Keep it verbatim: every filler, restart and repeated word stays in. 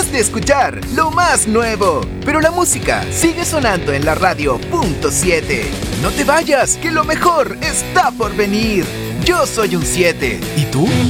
ganas de escuchar lo más nuevo. Pero la música sigue sonando en la radio punto siete. No te vayas, que lo mejor está por venir. Yo soy un siete. ¿Y tú?